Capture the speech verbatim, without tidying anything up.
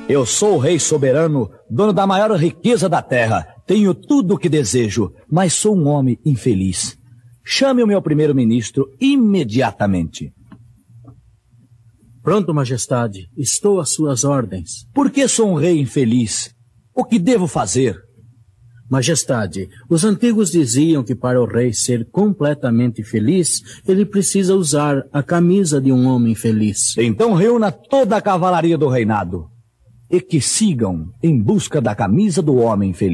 Eu sou o rei soberano, dono da maior riqueza da terra. Tenho tudo o que desejo, mas sou um homem infeliz. Chame o meu primeiro-ministro imediatamente. Pronto, majestade. Estou às suas ordens. Por que sou um rei infeliz? O que devo fazer? Majestade, os antigos diziam que para o rei ser completamente feliz, ele precisa usar a camisa de um homem feliz. Então reúna toda a cavalaria do reinado e que sigam em busca da camisa do homem feliz.